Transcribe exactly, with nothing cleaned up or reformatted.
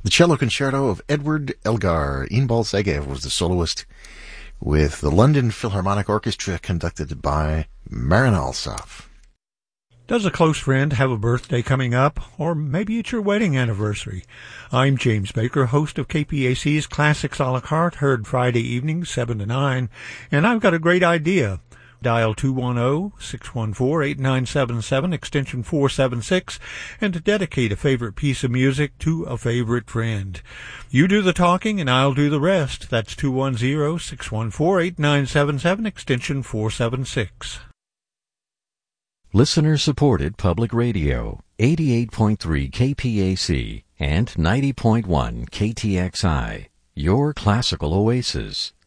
The cello concerto of Edward Elgar. Inbal Segev was the soloist, with the London Philharmonic Orchestra conducted by Marin Alsop. Does a close friend have a birthday coming up? Or maybe it's your wedding anniversary? I'm James Baker, host of K P A C's Classics a la carte, heard Friday evenings, seven to nine, and I've got a great idea. Dial two one zero, six one four, eight nine seven seven, extension four seven six, and to dedicate a favorite piece of music to a favorite friend. You do the talking and I'll do the rest. That's two one zero, six one four, eight nine seven seven, extension four seven six. Listener-supported public radio, eighty-eight point three K P A C and ninety point one K T X I, your classical oasis.